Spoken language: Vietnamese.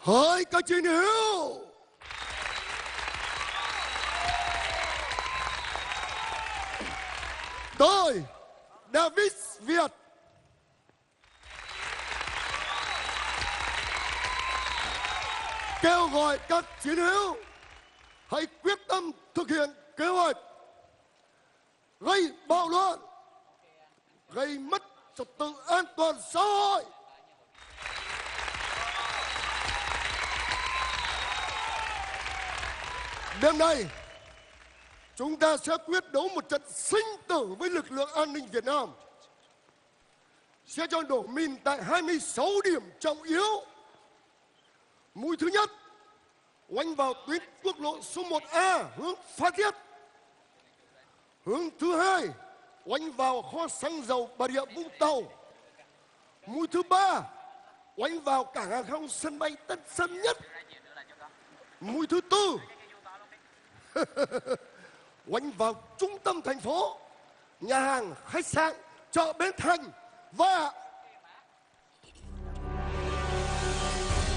Hỡi các chiến hữu, tôi David Việt kêu gọi các chiến hữu hãy quyết tâm thực hiện kế hoạch gây bạo loạn, gây mất trật tự an toàn xã hội. Đêm nay, chúng ta sẽ quyết đấu một trận sinh tử với lực lượng an ninh Việt Nam. Sẽ cho nổ mìn tại 26 điểm trọng yếu. Mũi thứ nhất oanh vào tuyến quốc lộ số 1A hướng Phan Thiết. Hướng thứ hai oanh vào kho xăng dầu Bà Rịa Vũng Tàu. Mũi thứ ba oanh vào cảng hàng không sân bay Tân Sơn Nhất. Mũi thứ tư oanh vào trung tâm thành phố, nhà hàng, khách sạn, chợ Bến Thành và